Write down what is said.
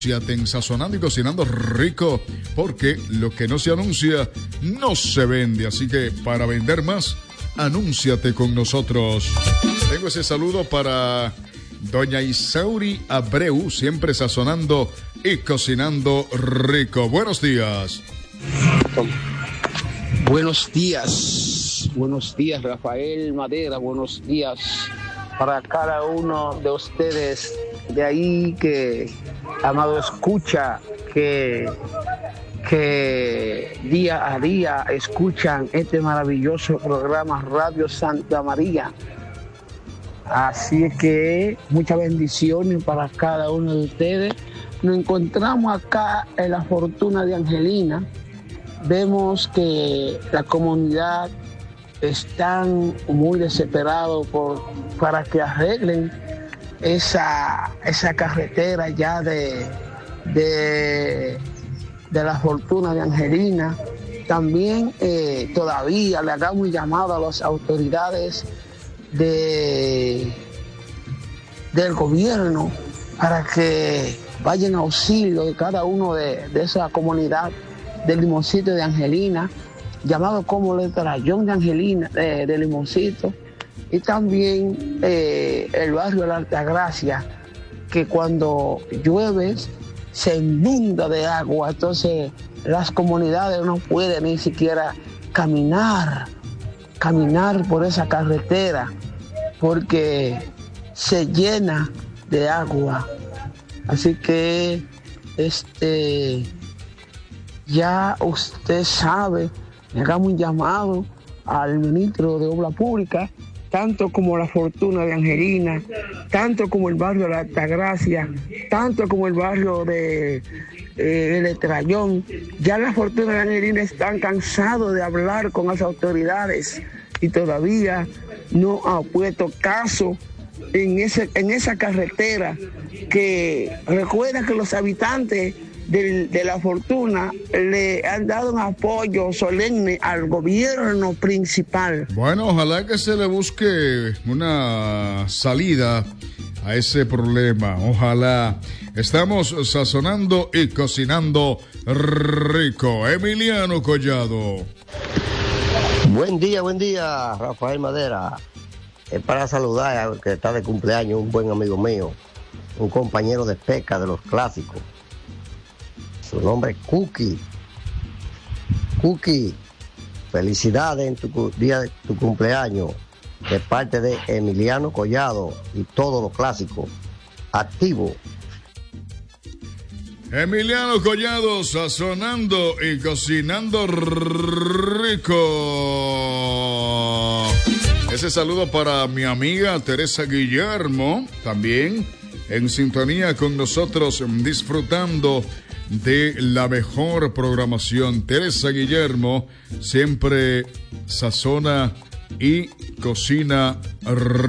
En Sazonando y Cocinando Rico, porque lo que no se anuncia no se vende, así que para vender más, anúnciate con nosotros. Tengo ese saludo para doña Isauri Abreu, siempre sazonando y cocinando rico. Buenos días. Buenos días Rafael Madera, buenos días para cada uno de ustedes de ahí que, amado escucha, que día a día escuchan este maravilloso programa Radio Santa María. Así es que muchas bendiciones para cada uno de ustedes. Nos encontramos acá en la Fortuna de Angelina. Vemos que la comunidad están muy desesperados para que arreglen esa carretera ya de la Fortuna de Angelina. También todavía le hagamos un llamado a las autoridades del gobierno para que vayan a auxilio de cada uno de esa comunidad del Limoncito de Angelina, llamado como el Trayón de Angelina, de Limoncito, y también el barrio de la Altagracia, que cuando llueve se inunda de agua, entonces las comunidades no pueden ni siquiera caminar por esa carretera, porque se llena de agua. Así que ya usted sabe, le hagamos un llamado al ministro de Obras Públicas, tanto como la Fortuna de Angelina, tanto como el barrio de la Altagracia, tanto como el barrio de El Trayón. Ya la Fortuna de Angelina están cansados de hablar con las autoridades y todavía no ha puesto caso en esa carretera, que recuerda que los habitantes de la Fortuna le han dado un apoyo solemne al gobierno principal. Bueno, ojalá que se le busque una salida a ese problema. Ojalá. Estamos sazonando y cocinando rico. Emiliano Collado. Buen día, Rafael Madera. Es para saludar al que está de cumpleaños, un buen amigo mío, un compañero de pesca de los clásicos. Su nombre es Cookie. Cookie, felicidades en tu día de tu cumpleaños, de parte de Emiliano Collado y todos los clásicos. Activo. Emiliano Collado, sazonando y cocinando rico. Ese saludo para mi amiga Teresa Guillermo, también en sintonía con nosotros, disfrutando de la mejor programación. Teresa Guillermo siempre sazona y cocina rico.